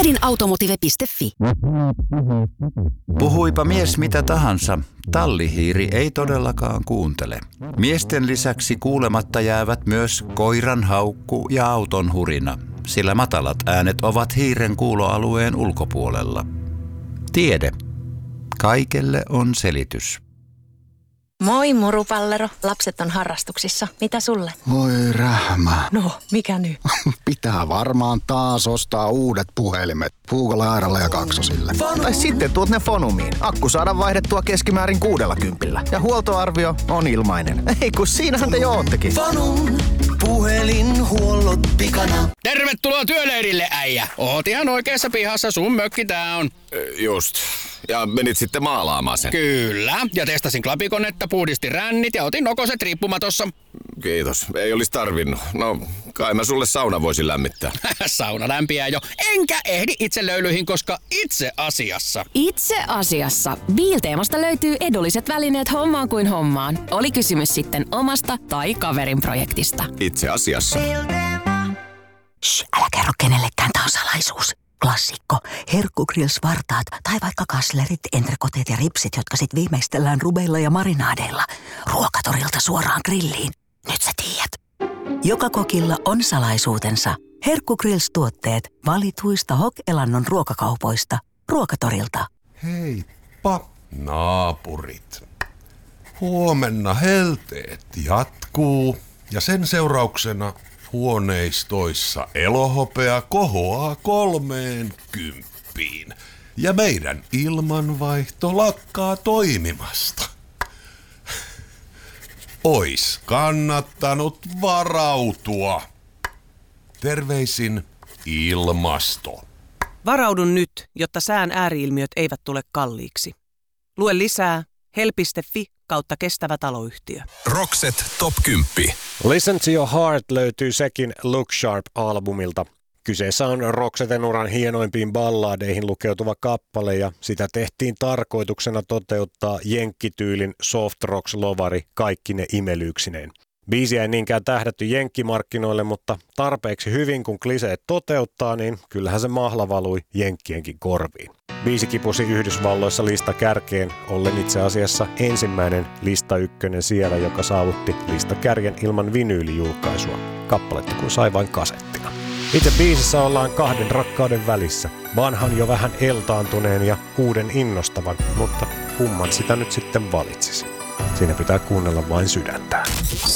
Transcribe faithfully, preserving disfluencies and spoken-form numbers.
Hädinautomotive piste fi. Puhuipa mies mitä tahansa, tallihiiri ei todellakaan kuuntele. Miesten lisäksi kuulematta jäävät myös koiran haukku ja auton hurina, sillä matalat äänet ovat hiiren kuuloalueen ulkopuolella. Tiede. Kaikelle on selitys. Moi murupallero, lapset on harrastuksissa. Mitä sulle? Voi rähmä. No, mikä nyt? Pitää varmaan taas ostaa uudet puhelimet. Puukolla, Airalla ja Kaksosille. Tai sitten tuot ne Fonumiin. Akku saadaan vaihdettua keskimäärin kuudella kympillä. Ja huoltoarvio on ilmainen. Ei kun siinähän te jo oottekin. Fonum, puhelinhuollot pikana. Tervetuloa työleirille, äijä. Oot ihan oikeassa pihassa, sun mökki tää on. Just. Ja menit sitten maalaamaan sen. Kyllä. Ja testasin klapikonetta, puhdistin rännit ja otin nokoset riippumatossa. Kiitos. Ei olisi tarvinnut. No, kai mä sulle sauna voisin lämmittää. Sauna lämpiää jo. Enkä ehdi itse löylyihin, koska itse asiassa. Itse asiassa. Biilteemasta löytyy edulliset välineet hommaan kuin hommaan. Oli kysymys sitten omasta tai kaverin projektista. Itse asiassa. Shh, älä kerro kenellekään, tää on salaisuus. Klassikko. Herkkugrills-vartaat tai vaikka kaslerit, entrekoteet ja ripsit, jotka sit viimeistellään rubeilla ja marinaadeilla. Ruokatorilta suoraan grilliin. Nyt sä tiedät. Joka kokilla on salaisuutensa. Herkkugrills-tuotteet valituista Hok-Elannon ruokakaupoista. Ruokatorilta. Heippa, naapurit. Huomenna helteet jatkuu ja sen seurauksena huoneistoissa elohopea kohoaa kolmeen kymppiin ja meidän ilmanvaihto lakkaa toimimasta. Ois kannattanut varautua. Terveisin ilmasto. Varaudun nyt, jotta sään ääriilmiöt eivät tule kalliiksi. Lue lisää hel piste fi kautta kestävä taloyhtiö. Rockset Top kymmenen. Listen to Your Heart löytyy sekin Look Sharp-albumilta. Kyseessä on Roxeten uran hienoimpiin balladeihin lukeutuva kappale ja sitä tehtiin tarkoituksena toteuttaa jenkkityylin soft rocks-lovari kaikkine imelyyksineen. Biisiä ei niinkään tähdätty jenkkimarkkinoille, mutta tarpeeksi hyvin kun kliseet toteuttaa, niin kyllähän se mahla valui jenkkienkin korviin. Biisi kipusi Yhdysvalloissa lista kärkeen, ollen itse asiassa ensimmäinen lista ykkönen siellä, joka saavutti listakärjen ilman vinyylijulkaisua. Kappaletta kun sai vain kasettina. Itse biisissä ollaan kahden rakkauden välissä. Vanhan jo vähän eltaantuneen ja uuden innostavan, mutta kumman sitä nyt sitten valitsisi. Siinä pitää kuunnella vain sydäntään.